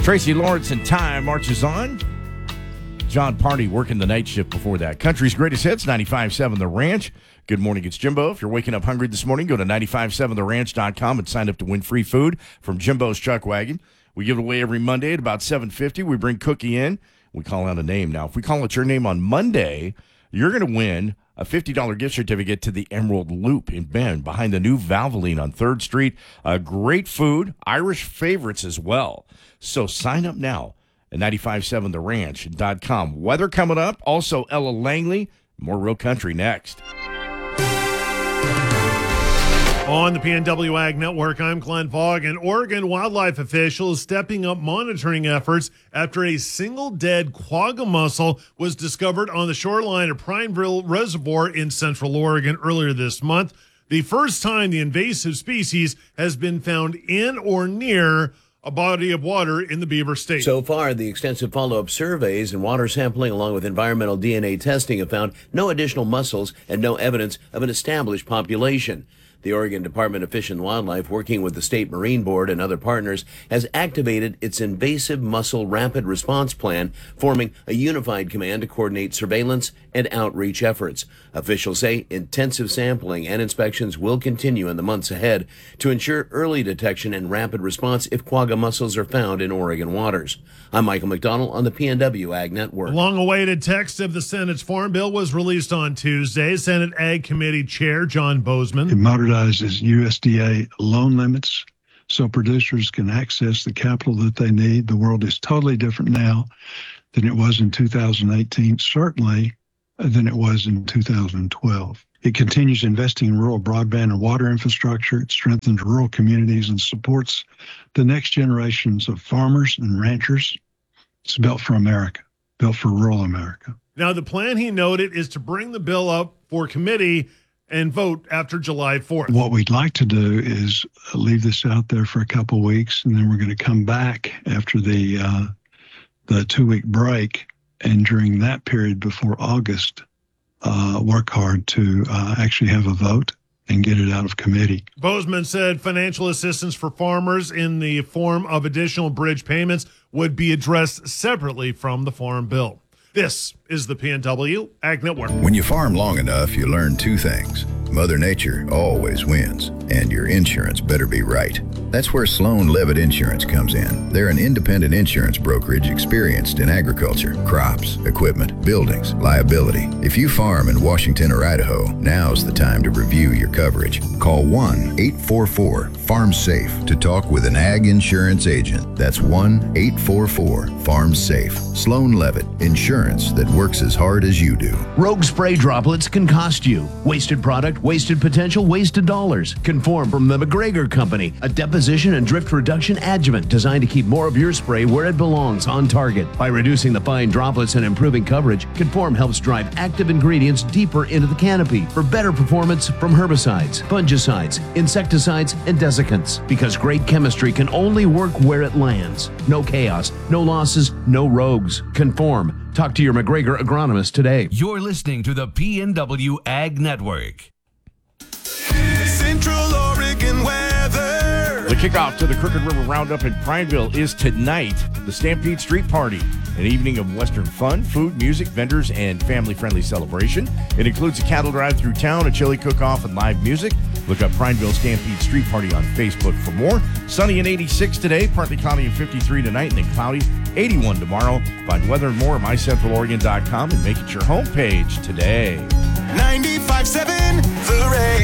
Tracy Lawrence and Time marches on. John Party working the night shift before that. Country's greatest hits, 95.7 The Ranch. Good morning, it's Jimbo. If you're waking up hungry this morning, go to 957theranch.com and sign up to win free food from Jimbo's Chuck Wagon. We give it away every Monday at about 7:50. We bring Cookie in. We call out a name. Now, if we call out your name on Monday, you're going to win a $50 gift certificate to the Emerald Loop in Bend behind the new Valvoline on 3rd Street. Great food, Irish favorites as well. So sign up now at 957theranch.com. Weather coming up. Also, Ella Langley. More Real Country next. On the PNW Ag Network, I'm Glenn Fogg. An Oregon wildlife official is stepping up monitoring efforts after a single dead quagga mussel was discovered on the shoreline of Prineville Reservoir in Central Oregon earlier this month. The first time the invasive species has been found in or near a body of water in the Beaver State. So far, the extensive follow-up surveys and water sampling along with environmental DNA testing have found no additional mussels and no evidence of an established population. The Oregon Department of Fish and Wildlife, working with the State Marine Board and other partners, has activated its invasive mussel rapid response plan, forming a unified command to coordinate surveillance and outreach efforts. Officials say intensive sampling and inspections will continue in the months ahead to ensure early detection and rapid response if quagga mussels are found in Oregon waters. I'm Michael McDonald on the PNW Ag Network. The long-awaited text of the Senate's Farm Bill was released on Tuesday. Senate Ag Committee Chair John Bozeman. It modernizes USDA loan limits so producers can access the capital that they need. The world is totally different now than it was in 2018, certainly than it was in 2012. It continues investing in rural broadband and water infrastructure. It strengthens rural communities and supports the next generations of farmers and ranchers. It's built for America, built for rural America. Now, the plan, he noted, is to bring the bill up for committee and vote after July 4th. What we'd like to do is leave this out there for a couple of weeks, and then we're going to come back after the 2-week break, and during that period before August, work hard to actually have a vote and get it out of committee. Bozeman said financial assistance for farmers in the form of additional bridge payments would be addressed separately from the Farm Bill. This is the PNW Ag Network. When you farm long enough, you learn two things. Mother Nature always wins, and your insurance better be right. That's where Sloan Levitt Insurance comes in. They're an independent insurance brokerage experienced in agriculture, crops, equipment, buildings, liability. If you farm in Washington or Idaho, now's the time to review your coverage. Call 1-844-FARM-SAFE to talk with an ag insurance agent. That's 1-844-FARM-SAFE. Sloan Levitt, insurance that works as hard as you do. Rogue spray droplets can cost you. Wasted product, wasted potential, wasted dollars. Conform from the McGregor Company, a deposition and drift reduction adjuvant designed to keep more of your spray where it belongs, on target. By reducing the fine droplets and improving coverage, Conform helps drive active ingredients deeper into the canopy for better performance from herbicides, fungicides, insecticides, and desiccants. Because great chemistry can only work where it lands. No chaos, no losses, no rogues. Conform. Talk to your McGregor agronomist today. You're listening to the PNW Ag Network. Central Oregon weather. The kickoff to the Crooked River Roundup in Prineville is tonight. The Stampede Street Party, an evening of Western fun, food, music, vendors, and family-friendly celebration. It includes a cattle drive through town, a chili cook-off, and live music. Look up Prineville Stampede Street Party on Facebook for more. Sunny and 86 today, partly cloudy and 53 tonight, and then cloudy, 81 tomorrow. Find weather and more at mycentraloregon.com and make it your homepage today. 95.7 The Range.